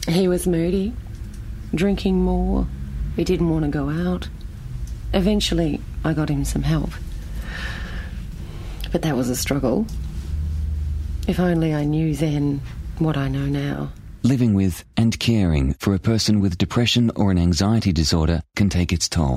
He was moody, drinking more. He didn't want to go out. Eventually, I got him some help. But that was a struggle. If only I knew then what I know now. Living with and caring for a person with depression or an anxiety disorder can take its toll.